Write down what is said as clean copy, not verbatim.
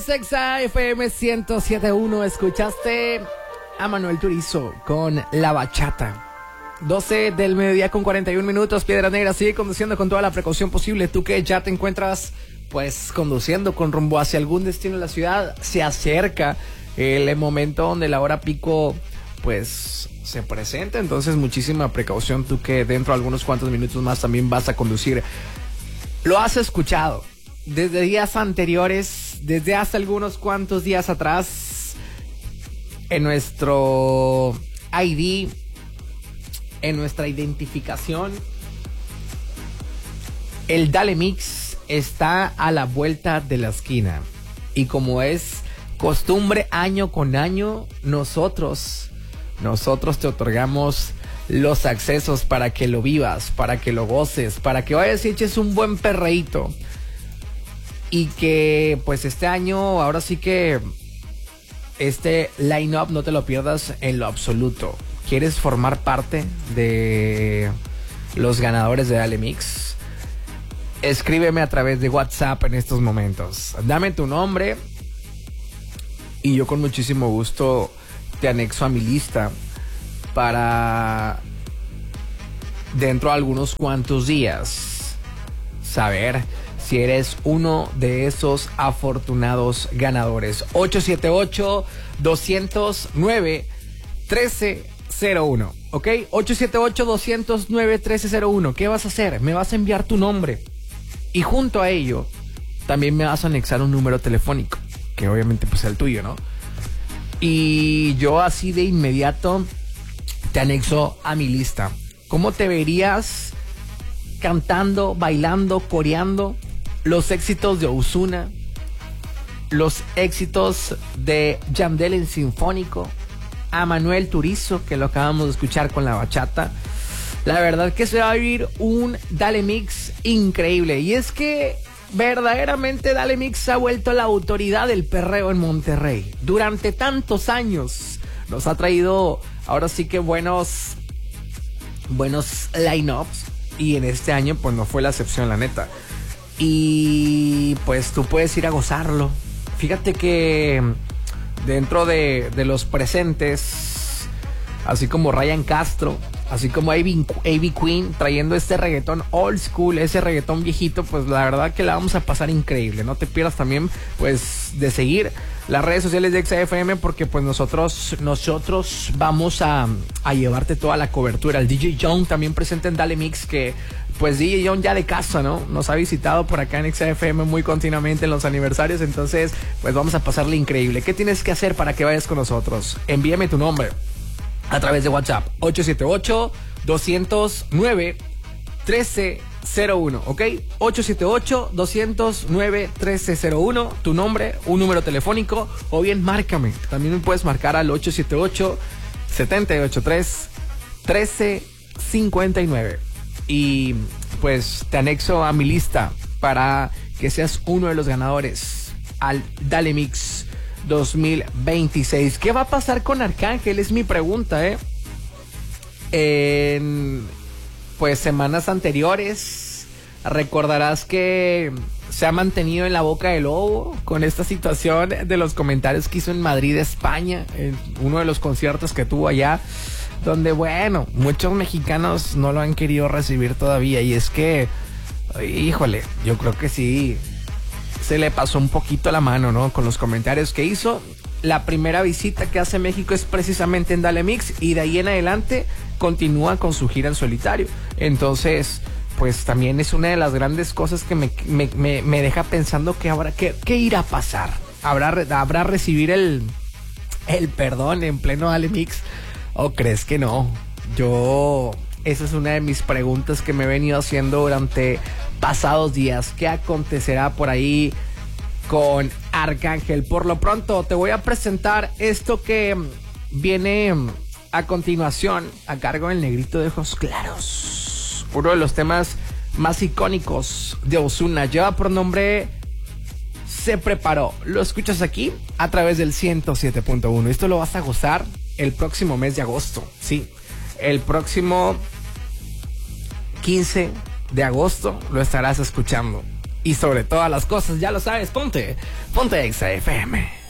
Sexa FM 107.1, escuchaste a Manuel Turizo con La Bachata. 12 del mediodía con 41 minutos, Piedras Negras sigue conduciendo con toda la precaución posible. Tú que ya te encuentras pues conduciendo con rumbo hacia algún destino de la ciudad, se acerca el momento donde la hora pico pues se presenta, entonces muchísima precaución. Tú que dentro de algunos cuantos minutos más también vas a conducir. Lo has escuchado desde días anteriores, desde hace algunos cuantos días atrás, en nuestro ID, en nuestra identificación, el Dale Mix está a la vuelta de la esquina. Y como es costumbre año con año, nosotros te otorgamos los accesos para que lo vivas, para que lo goces, para que vayas y eches un buen perreíto. Y que pues este año, ahora sí que este line-up no te lo pierdas en lo absoluto. ¿Quieres formar parte de los ganadores de Dale Mix? Escríbeme a través de WhatsApp en estos momentos. Dame tu nombre y yo con muchísimo gusto te anexo a mi lista para dentro de algunos cuantos días saber si eres uno de esos afortunados ganadores. 878-209-1301, ¿ok? 878-209-1301. ¿Qué vas a hacer? Me vas a enviar tu nombre y junto a ello también me vas a anexar un número telefónico, que obviamente pues es el tuyo, ¿no? Y yo así de inmediato te anexo a mi lista. ¿Cómo te verías cantando, bailando, coreando los éxitos de Ozuna, los éxitos de Yandel en Sinfónico, a Manuel Turizo, que lo acabamos de escuchar con La Bachata? La verdad que se va a vivir un Dale Mix increíble. Y es que verdaderamente Dale Mix ha vuelto la autoridad del perreo en Monterrey. Durante tantos años nos ha traído ahora sí que buenos line-ups. Y en este año pues no fue la excepción, la neta. Y pues tú puedes ir a gozarlo. Fíjate que dentro de los presentes, así como Ryan Castro, así como A.B. Queen, trayendo este reggaetón old school, ese reggaetón viejito, pues la verdad que la vamos a pasar increíble. No te pierdas también pues de seguir las redes sociales de XFM, porque pues nosotros vamos a llevarte toda la cobertura. El DJ John también presente en Dale Mix, que pues DJ John ya de casa, ¿no? Nos ha visitado por acá en XFM muy continuamente en los aniversarios, entonces pues vamos a pasarle increíble. ¿Qué tienes que hacer para que vayas con nosotros? Envíame tu nombre a través de WhatsApp, 878-209-1301, ¿ok? 878-209-1301, tu nombre, un número telefónico, o bien márcame. También me puedes marcar al 878-783-1359. Y pues te anexo a mi lista para que seas uno de los ganadores al Dale Mix 2026. ¿Qué va a pasar con Arcángel? Es mi pregunta, En pues semanas anteriores recordarás que se ha mantenido en la boca del lobo con esta situación de los comentarios que hizo en Madrid, España, en uno de los conciertos que tuvo allá, donde bueno, muchos mexicanos no lo han querido recibir todavía. Y es que, híjole, yo creo que sí se le pasó un poquito la mano, ¿no? Con los comentarios que hizo. La primera visita que hace México es precisamente en Dale Mix, y de ahí en adelante continúa con su gira en solitario. Entonces, pues también es una de las grandes cosas que me deja pensando que ahora, ¿qué irá a pasar? ¿Habrá recibir el perdón en pleno Dale Mix? ¿O crees que no? Esa es una de mis preguntas que me he venido haciendo durante pasados días. ¿Qué acontecerá por ahí con Arcángel? Por lo pronto te voy a presentar esto que viene a continuación a cargo del Negrito de Ojos Claros, uno de los temas más icónicos de Ozuna. Lleva por nombre Se Preparó. Lo escuchas aquí a través del 107.1. Esto lo vas a gozar el próximo mes de agosto. Sí, el próximo 15 de agosto lo estarás escuchando. y sobre todas las cosas, ya lo sabes, ponte Exa FM.